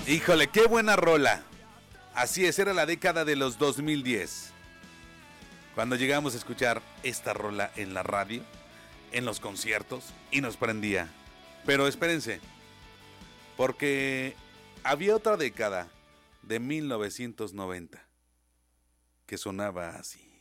Híjole, qué buena rola. Así es, era la década de los 2010. Cuando llegamos a escuchar esta rola en la radio, en los conciertos, y nos prendía. Pero espérense, porque había otra década de 1990 que sonaba así.